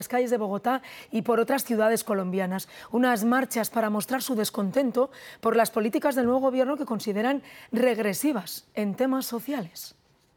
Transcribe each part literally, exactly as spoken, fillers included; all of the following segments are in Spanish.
las calles de Bogotá y por otras ciudades colombianas. Unas marchas para mostrar su descontento por las políticas del nuevo gobierno que consideran regresivas en temas sociales.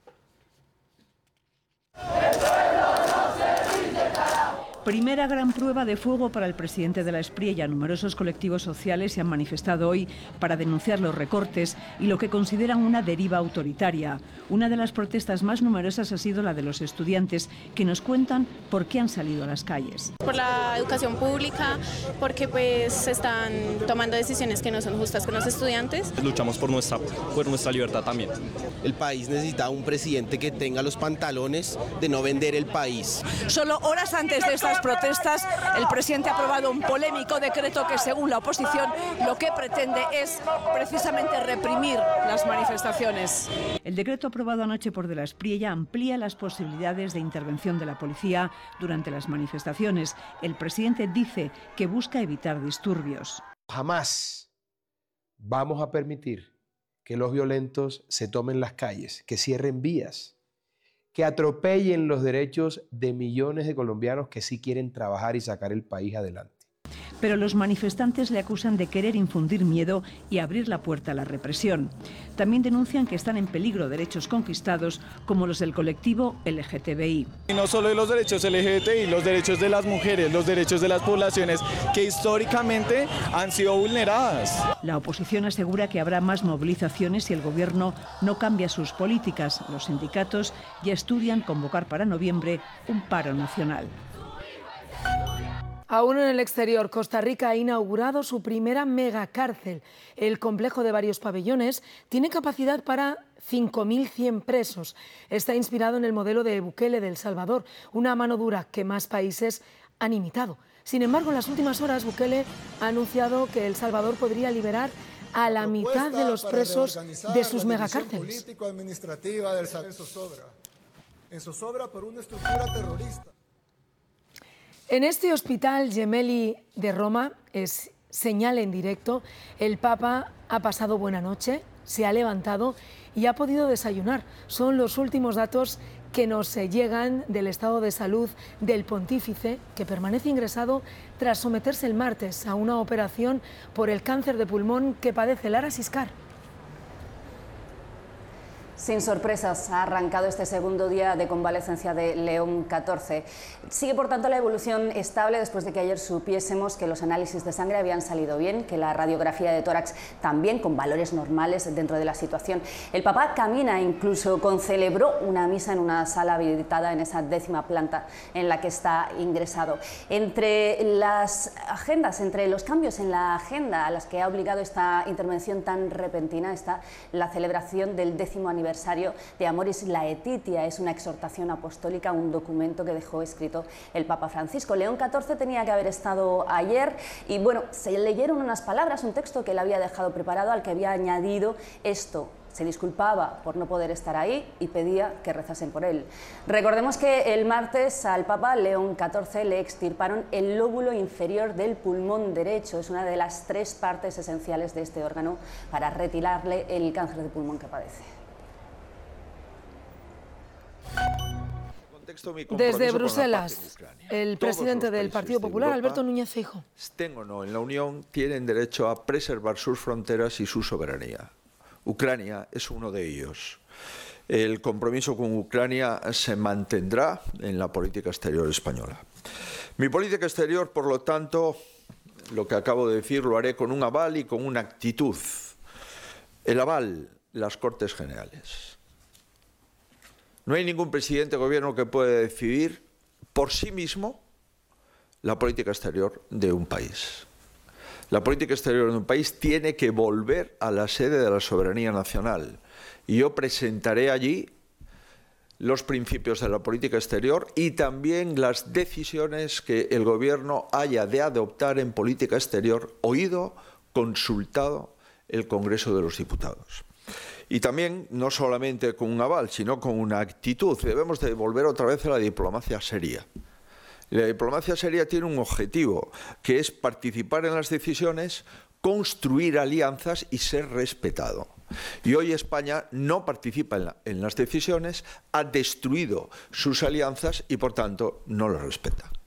Primera gran prueba de fuego para el presidente de la Espriella. Numerosos colectivos sociales se han manifestado hoy para denunciar los recortes y lo que consideran una deriva autoritaria. Una de las protestas más numerosas ha sido la de los estudiantes, que nos cuentan por qué han salido a las calles. Por la educación pública, porque pues se están tomando decisiones que no son justas con los estudiantes. Luchamos por nuestra, por nuestra libertad también. El país necesita un presidente que tenga los pantalones de no vender el país. Solo horas antes de esta protestas, el presidente ha aprobado un polémico decreto que, según la oposición, lo que pretende es precisamente reprimir las manifestaciones. El decreto aprobado anoche por De la Espriella amplía las posibilidades de intervención de la policía durante las manifestaciones. El presidente dice que busca evitar disturbios. Jamás vamos a permitir que los violentos se tomen las calles, que cierren vías, que atropellen los derechos de millones de colombianos que sí quieren trabajar y sacar el país adelante. Pero los manifestantes le acusan de querer infundir miedo y abrir la puerta a la represión. También denuncian que están en peligro derechos conquistados como los del colectivo L G T B I. Y no solo los derechos L G T B I, los derechos de las mujeres, los derechos de las poblaciones que históricamente han sido vulneradas. La oposición asegura que habrá más movilizaciones si el gobierno no cambia sus políticas. Los sindicatos ya estudian convocar para noviembre un paro nacional. Aún en el exterior, Costa Rica ha inaugurado su primera megacárcel. El complejo de varios pabellones tiene capacidad para cinco mil cien presos. Está inspirado en el modelo de Bukele de El Salvador, una mano dura que más países han imitado. Sin embargo, en las últimas horas, Bukele ha anunciado que El Salvador podría liberar a la mitad de los presos de sus megacárceles. Político-administrativa del Salvador en zozobra, en zozobra por una estructura terrorista. En este hospital Gemelli de Roma, es señal en directo, el Papa ha pasado buena noche, se ha levantado y ha podido desayunar. Son los últimos datos que nos llegan del estado de salud del pontífice, que permanece ingresado tras someterse el martes a una operación por el cáncer de pulmón que padece. Lara Siscar. Sin sorpresas, ha arrancado este segundo día de convalecencia de León catorce. Sigue, por tanto, la evolución estable después de que ayer supiésemos que los análisis de sangre habían salido bien, que la radiografía de tórax también con valores normales dentro de la situación. El Papa camina, incluso concelebró una misa en una sala habilitada en esa décima planta en la que está ingresado. Entre las agendas, entre los cambios en la agenda a las que ha obligado esta intervención tan repentina está la celebración del décimo aniversario aniversario de Amoris Laetitia. Es una exhortación apostólica, un documento que dejó escrito el Papa Francisco. León catorce tenía que haber estado ayer y bueno, se leyeron unas palabras, un texto que él había dejado preparado al que había añadido esto. Se disculpaba por no poder estar ahí y pedía que rezasen por él. Recordemos que el martes al Papa León catorce le extirparon el lóbulo inferior del pulmón derecho. Es una de las tres partes esenciales de este órgano para retirarle el cáncer de pulmón que padece. Desde Bruselas, el presidente del Partido Popular, Alberto Núñez Feijóo. Estén o no en la Unión, tienen derecho a preservar sus fronteras y su soberanía. Ucrania es uno de ellos. El compromiso con Ucrania se mantendrá en la política exterior española. Mi política exterior, por lo tanto, lo que acabo de decir, lo haré con un aval y con una actitud. El aval, las Cortes Generales. No hay ningún presidente de gobierno que pueda decidir por sí mismo la política exterior de un país. La política exterior de un país tiene que volver a la sede de la soberanía nacional. Y yo presentaré allí los principios de la política exterior y también las decisiones que el gobierno haya de adoptar en política exterior, oído, consultado el Congreso de los Diputados. Y también, no solamente con un aval, sino con una actitud. Debemos de volver otra vez a la diplomacia seria. Y la diplomacia seria tiene un objetivo, que es participar en las decisiones, construir alianzas y ser respetado. Y hoy España no participa en, la, en las decisiones, ha destruido sus alianzas y, por tanto, no las respeta.